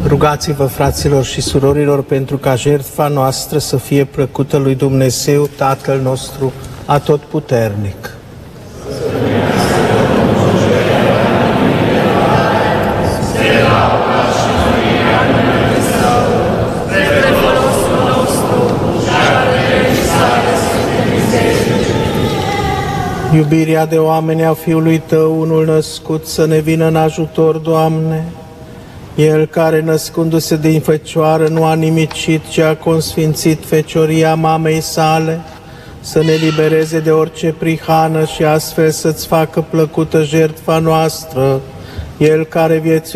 Rugați-vă, fraților și surorilor, pentru ca jertfa noastră să fie plăcută lui Dumnezeu, Tatăl nostru atotputernic. Iubirea de oameni a Fiului Tău, unul născut, să ne vină în ajutor, Doamne. El care, născându-se din Fecioară, nu a nimicit, ci a consfințit fecioria mamei sale, să ne libereze de orice prihană și astfel să-ți facă plăcută jertfa noastră. El care viețuiește